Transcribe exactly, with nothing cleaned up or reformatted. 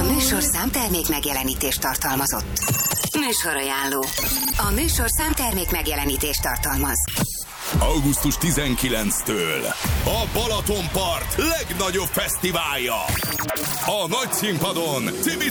A műsorszám termék megjelenítést tartalmazott. Műsorajánló. A műsorszám termék megjelenítést tartalmaz. augusztus tizenkilencedikétől a Balatonpart legnagyobb fesztiválja. A nagy színpadon Cimi